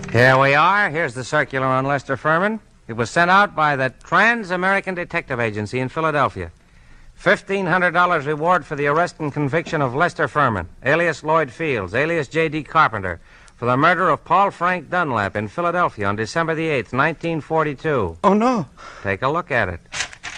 Here we are. Here's the circular on Lester Furman. It was sent out by the Trans-American Detective Agency in Philadelphia. $1,500 reward for the arrest and conviction of Lester Furman, alias Lloyd Fields, alias J.D. Carpenter, for the murder of Paul Frank Dunlap in Philadelphia on December the 8th, 1942. Oh, no. Take a look at it.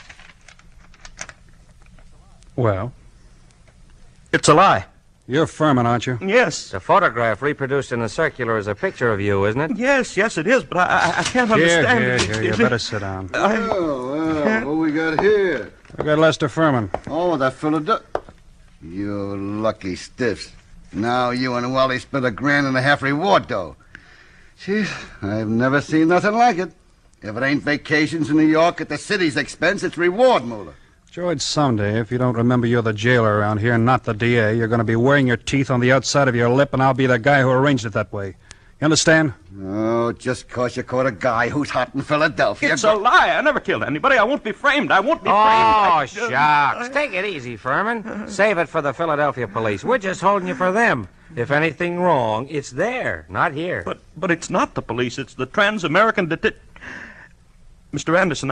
Well, It's a lie. you're Furman, aren't you? Yes. The photograph reproduced in the circular is a picture of you, isn't it? Yes, it is, but I can't understand it. Here. You better sit down. Well, what we got here? We got Lester Furman. Oh, that Philadelphia. You lucky stiffs. Now you and Wally spent $1.5 grand reward, though. Jeez, I've never seen nothing like it. If it ain't vacations in New York at the city's expense, it's reward, Moolah. George, someday, if you don't remember you're the jailer around here and not the DA, you're going to be wearing your teeth on the outside of your lip, and I'll be the guy who arranged it that way. You understand? Oh, just 'cause you caught a guy who's hot in Philadelphia. It's a lie. I never killed anybody. I won't be framed. I won't be Oh, framed. shucks. Take it easy, Furman. Save it for the Philadelphia police. We're just holding you for them. If anything wrong, it's there, not here. But it's not the police. It's the Trans-American Mr. Anderson,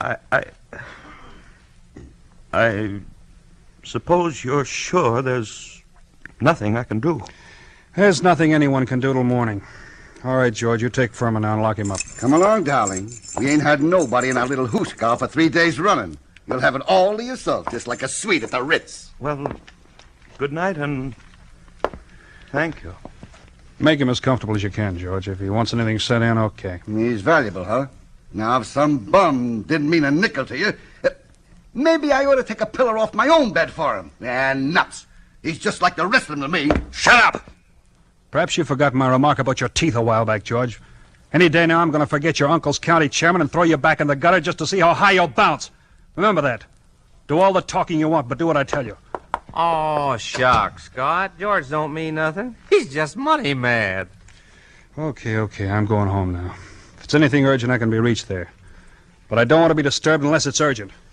I suppose you're sure there's nothing I can do. There's nothing anyone can do till morning. All right, George, you take Furman now and lock him up. Come along, darling. We ain't had nobody in our little hoosegow for 3 days running. You'll have it all to yourself, just like a suite at the Ritz. Well, good night and thank you. Make him as comfortable as you can, George. If he wants anything sent in, okay. He's valuable, huh? Now, if some bum didn't mean a nickel to you, maybe I ought to take a pillow off my own bed for him. And nuts. He's just like the rest of them to me. Shut up! Perhaps you forgot my remark about your teeth a while back, George. Any day now, I'm going to forget your uncle's county chairman and throw you back in the gutter just to see how high you'll bounce. Remember that. Do all the talking you want, but do what I tell you. Oh, shucks, Scott. George don't mean nothing. He's just money mad. Okay, I'm going home now. If it's anything urgent, I can be reached there. But I don't want to be disturbed unless it's urgent.